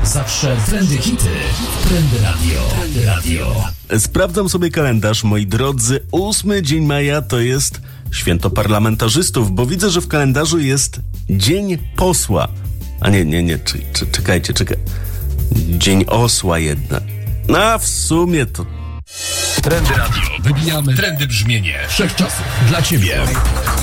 Zawsze trendy hity. Trendy Radio. Trendy Radio. Sprawdzam sobie kalendarz, moi drodzy. 8 dzień maja to jest święto parlamentarzystów, bo widzę, że w kalendarzu jest Dzień Posła. A nie, czekajcie. Dzień Osła jednak. No, w sumie to... Trendy Radio. Wybijamy trendy brzmienie wszechczasów. Dla Ciebie.